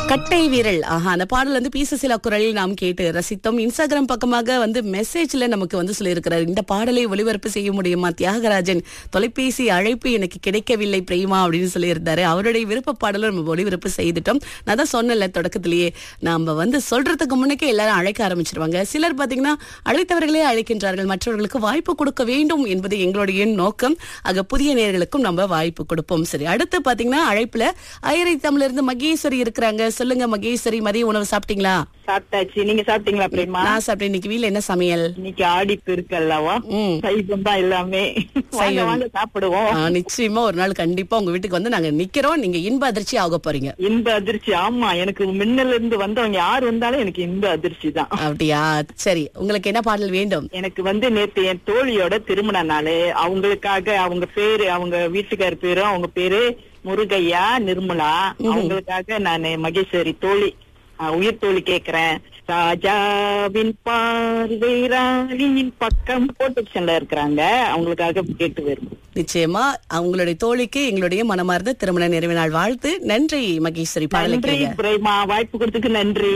கட்டை வீரல் அந்த பாடல் வந்து பீசசிலா குரலில் நாம் கேட்டு ரசித்தோம். இன்ஸ்டாகிராம் பக்கமாக வந்து மெசேஜ்ல நமக்கு வந்து சொல்லியிருக்கிறார், இந்த பாடலை ஒளிபரப்பு செய்ய முடியுமா தியாகராஜன், தொலைபேசி அழைப்பு எனக்கு கிடைக்கவில்லை பிரேமா அப்படின்னு சொல்லியிருந்தாரு. அவருடைய விருப்ப பாடலும் நம்ம ஒளிபரப்பு செய்துட்டோம். நான் தான் சொன்னல தொடக்கத்திலேயே, நாம வந்து சொல்றதுக்கு முன்னக்கே எல்லாரும் அழைக்க ஆரம்பிச்சிருவாங்க. சிலர் பாத்தீங்கன்னா அழைத்தவர்களே அழைக்கின்றார்கள், மற்றவர்களுக்கு வாய்ப்பு கொடுக்க வேண்டும் என்பது எங்களுடைய நோக்கம். ஆக புதிய நேயர்களுக்கும் நம்ம வாய்ப்பு கொடுப்போம். சரி, அடுத்து பாத்தீங்கன்னா அழைப்புல ஐரை தமிழ்ல இருந்து மகேஸ்வரி இருக்கிறாங்க. சொல்லுங்க மகேஸ்வரி, மதிய உணவு சாப்பிட்டீங்களா? சாப்பிட்டாச்சு. நீங்க சாப்பிட்டீங்களா பிரேமா? நான் சாப்பிட்டேன். இன்னைக்கு வீட்ல என்ன சமையல்? இன்னைக்கு ஆடி பெருக்கு அல்லவா, சைவம் தான் எல்லாமே. வாங்க சாப்பிடுவோம். நிச்சயமா ஒரு நாள் கண்டிப்பா உங்க வீட்டுக்கு வந்து நாங்க நிக்கிறோம். நீங்க இன்ப அதிர்ச்சி ஆக போறீங்க. இன்ப அதிர்ச்சி. ஆமா, எனக்கு மின்னல இருந்து வந்தவங்க யார் வந்தாலும் எனக்கு இன்ப அதிர்ச்சி தான். அப்படியா? சரி, உங்களுக்கு என்ன பாடல் வேண்டும்? எனக்கு வந்து நேத்து என் தோழியோட திருமண நாள். அவங்களுக்காக அவங்க பேரு, அவங்க வீட்டுக்கார் பேரும் அவங்க பேரு முருகையா நிர்மலா. அவங்களுக்காக நான் மகேஸ்வரி தோழி, உயிர் தோழி கேக்குறேன். ராஜாவின் பார்வை ராணியின் பக்கம் போட்டுல இருக்கிறாங்க, அவங்களுக்காக கேட்டு வரும். நிச்சயமா அவங்களுடைய தோழிக்கு எங்களுடைய மனமார்ந்த திருமண நிறைவு நாள் வாழ்த்து. நன்றி மகேஸ்வரி. நன்றி பிரேமா, வாய்ப்பு கொடுத்ததுக்கு நன்றி.